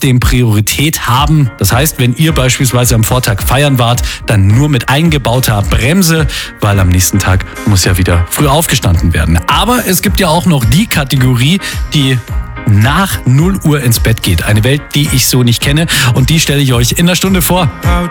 trotzdem Priorität haben. Das heißt, wenn ihr beispielsweise am Vortag feiern wart, dann nur mit eingebauter Bremse, weil am nächsten Tag muss ja wieder früh aufgestanden werden. Aber es gibt ja auch noch die Kategorie, die nach 0 Uhr ins Bett geht. Eine Welt, die ich so nicht kenne, und die stelle ich euch in einer Stunde vor.